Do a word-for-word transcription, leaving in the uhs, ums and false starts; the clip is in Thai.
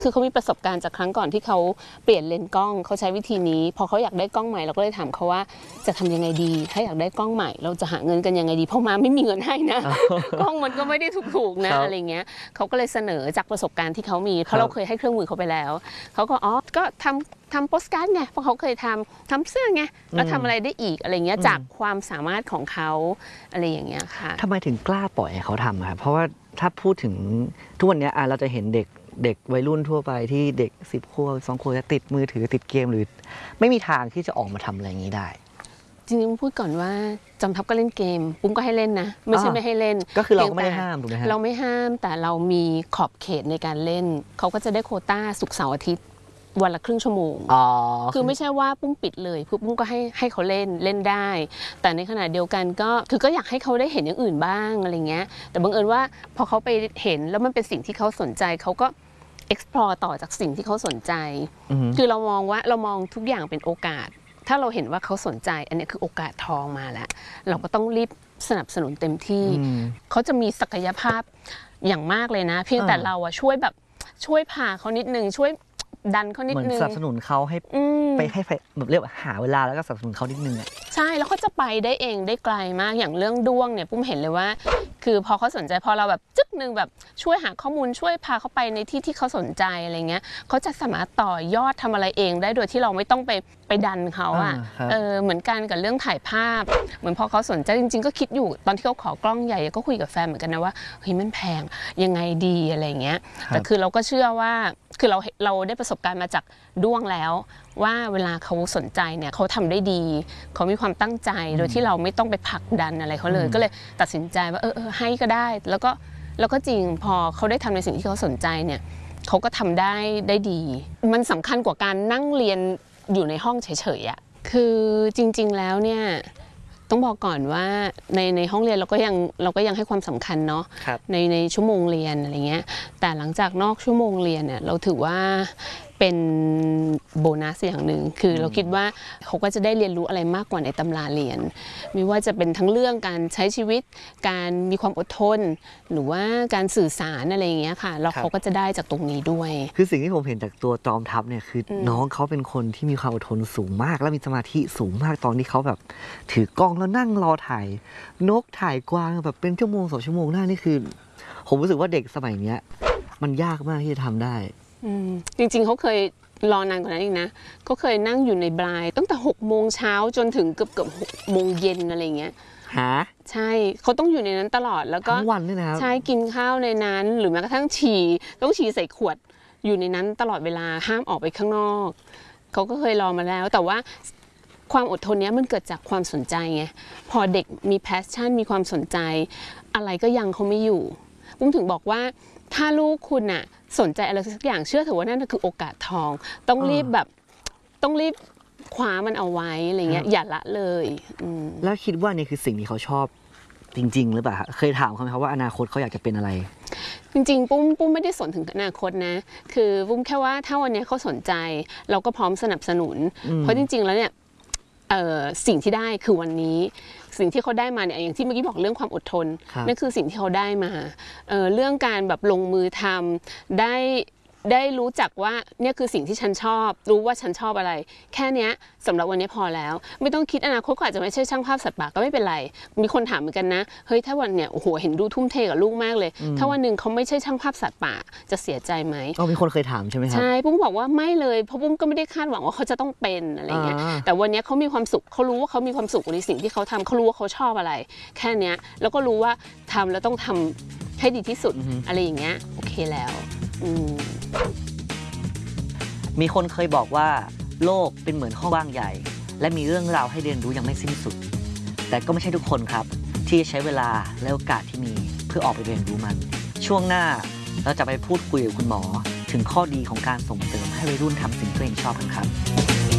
คือเขามีประสบการณ์จากครั้งก่อนที่เขาเปลี่ยนเลนส์กล้องเขาใช้วิธีนี้พอเขาอยากได้กล้องใหม่เราก็เลยถามเขาว่าจะทำยังไงดีถ้าอยากได้กล้องใหม่เราจะหาเงินกันยังไงดีเพราะมาไม่มีเงินให้นะ กล้องมันก็ไม่ได้ถูกๆนะอะไรเงี้ยเขาก็เลยเสนอจากประสบการณ์ที่เขามีเพราะเราเคยให้เครื่องมือเขาไปแล้วเขาก็อ๋อก็ทำทำโปสการ์ดไงเพราะเขาเคยทำทำเสื้อไงแล้วทำอะไรได้อีกอะไรเงี้ยจากความสามารถของเขาอะไรอย่างเงี้ยค่ะทำไมถึงกล้าปล่อยให้เขาทำครับเพราะว่าถ้าพูดถึงทุกวันนี้เราจะเห็นเด็กเด็กวัยรุ่นทั่วไปที่เด็กสิบขวบสองขวบจะติดมือถือติดเกมหรือไม่มีทางที่จะออกมาทำอะไรอย่างนี้ได้จริงๆพูดก่อนว่าจอมทัพก็เล่นเกมปุ้มก็ให้เล่นนะไม่ใช่ไม่ให้เล่นก็คือเราก็ไม่ได้ห้ามถูกไหมฮะเราไม่ห้ามแต่เรามีขอบเขตในการเล่นเขาก็จะได้โควต้าศุกร์เสาร์อาทิตย์วันละครึ่งชั่วโมงคือไม่ใช่ว่าปุ้มปิดเลยปุ้มก็ให้ให้เขาเล่นเล่นได้แต่ในขณะเดียวกันก็คือก็อยากให้เขาได้เห็นอย่างอื่นบ้างอะไรเงี้ยแต่บังเอิญว่าพอเขาไปเห็นแล้วมันเป็นสิ่งที่เขาสนใจเขาก็ explore ต่อจากสิ่งที่เขาสนใจคือเรามองว่าเรามองทุกอย่างเป็นโอกาสถ้าเราเห็นว่าเขาสนใจอันนี้คือโอกาสทองมาแล้วเราก็ต้องรีบสนับสนุนเต็มที่เขาจะมีศักยภาพอย่างมากเลยนะเพียงแต่เราอะช่วยแบบช่วยพาเขานิดนึงช่วยดันเขานิดนึงเหมือนสนับสนุนเขาให้ไปให้แบบเรียกว่าหาเวลาแล้วก็สนับสนุนเขานิดนึงอ่ะใช่แล้วเขาจะไปได้เองได้ไกลมากอย่างเรื่องด้วงเนี่ยปุ้มเห็นเลยว่าคือพอเขาสนใจพอเราแบบจึ๊กนึงแบบช่วยหาข้อมูลช่วยพาเขาไปในที่ที่เขาสนใจอะไรเงี้ยเขาจะสามารถต่อยอดทำอะไรเองได้โดยที่เราไม่ต้องไปไปดันเขาอ่ะเออเหมือนกันกับเรื่องถ่ายภาพเหมือนพอเขาสนใจจริงๆก็คิดอยู่ตอนที่เขาขอกล้องใหญ่ก็คุยกับแฟนเหมือนกันนะว่าเฮ้ยมันแพงยังไงดีอะไรเงี้ยแต่คือเราก็เชื่อว่าคือเราเราได้ประสบการณ์มาจากด้วงแล้วว่าเวลาเขาสนใจเนี่ยเขาทำได้ดีเขามีความตั้งใจโดยที่เราไม่ต้องไปผลักดันอะไรเขาเลยก็เลยตัดสินใจว่าเออเออให้ก็ได้แล้วก็แล้วก็จริงพอเขาได้ทำในสิ่งที่เขาสนใจเนี่ยเขาก็ทำได้ได้ดีมันสำคัญกว่าการนั่งเรียนอยู่ในห้องเฉยๆอ่ะคือจริงๆแล้วเนี่ยต้องบอกก่อนว่าในในห้องเรียนเราก็ยังเราก็ยังให้ความสำคัญเนาะในในชั่วโมงเรียนอะไรเงี้ยแต่หลังจากนอกชั่วโมงเรียนเนี่ยเราถือว่าเป็นโบนัสอย่างหนึ่งคือเราคิดว่าเขาก็จะได้เรียนรู้อะไรมากกว่าในตำราเรียนไม่ว่าจะเป็นทั้งเรื่องการใช้ชีวิตการมีความอดทนหรือว่าการสื่อสารอะไรอย่างเงี้ยค่ะแล้วเขาก็จะได้จากตรงนี้ด้วยคือสิ่งที่ผมเห็นจากตัวจอมทัพเนี่ยคือน้องเขาเป็นคนที่มีความอดทนสูงมากและมีสมาธิสูงมากตอนที่เขาแบบถือกล้องแล้วนั่งรอถ่ายนกถ่ายกวางแบบเป็นชั่วโมงสองชั่วโมงหน้านี่คือผมรู้สึกว่าเด็กสมัยเนี้ยมันยากมากที่จะทำได้จริงๆเขาเคยรอนานกว่านั้นอีกนะเขาเคยนั่งอยู่ในบรายตั้งแต่หกโมงเช้าจนถึงเกือบเกือบหกโมงเย็นอะไรเงี้ยฮะใช่เขาต้องอยู่ในนั้นตลอดแล้วก็ทั้งวันนี่นะครับใช่กินข้าวในนั้นหรือแม้กระทั่งฉี่ต้องฉี่ใส่ขวดอยู่ในนั้นตลอดเวลาห้ามออกไปข้างนอกเขาก็เคยรอมาแล้วแต่ว่าความอดทนนี้มันเกิดจากความสนใจไงพอเด็กมีแพชชั่นมีความสนใจอะไรก็ยังเขาไม่อยู่ปุ้มถึงบอกว่าถ้าลูกคุณน่ะสนใจอะไรสักอย่างเชื่อเถอะว่านั่นคือโอกาสทองต้องรีบแบบต้องรีบคว้ามันเอาไว้อะไรเงี้ยอย่าละเลยแล้วคิดว่านี่คือสิ่งที่เขาชอบจริงๆหรือเปล่าเคยถามเขาไหมครับว่าอนาคตเขาอยากจะเป็นอะไรจริงๆปุ้มปุ้มไม่ได้สนถึงอนาคตนะคือปุ้มแค่ว่าถ้าวันนี้เขาสนใจเราก็พร้อมสนับสนุนเพราะจริงๆแล้วเนี่ยสิ่งที่ได้คือวันนี้สิ่งที่เขาได้มาเนี่ยอย่างที่เมื่อกี้บอกเรื่องความอดทนนั่นคือสิ่งที่เขาได้มา เ, เรื่องการแบบลงมือทำได้ได้รู้จักว่าเนี่ยคือสิ่งที่ฉันชอบรู้ว่าฉันชอบอะไรแค่นี้สำหรับวันนี้พอแล้วไม่ต้องคิดอนาคตก็อาจจะไม่ใช่ช่างภาพสัตว์ป่าก็ไม่เป็นไรมีคนถามเหมือนกันนะเฮ้ยถ้าวันเนี่ยโอ้โหเห็นดูทุ่มเทกับลูกมากเลยถ้าวันหนึ่งเขาไม่ใช่ช่างภาพสัตว์ป่าจะเสียใจไหมอ๋อมีคนเคยถามใช่ไหมครับใช่ปุ้มบอกว่าไม่เลยเพราะปุ้มก็ไม่ได้คาดหวังว่าเขาจะต้องเป็นอะไรเงี้ยแต่วันนี้เขามีความสุขเขารู้ว่าเขามีความสุขในสิ่งที่เขาทำเขารู้ว่าเขาชอบอะไรแค่นี้แล้วก็รู้ว่าทำแล้วต้องทำให้ดีที่สุดอะไรอย่างเงี้ยโอเคแล้วมีคนเคยบอกว่าโลกเป็นเหมือนห้องว่างใหญ่และมีเรื่องราวให้เรียนรู้ยังไม่สิ้นสุดแต่ก็ไม่ใช่ทุกคนครับที่ใช้เวลาและโอกาสที่มีเพื่อออกไปเรียนรู้มันช่วงหน้าเราจะไปพูดคุยกับคุณหมอถึงข้อดีของการส่งเสริมให้วัยรุ่นทำสิ่งที่ตัวเองชอบกันครับ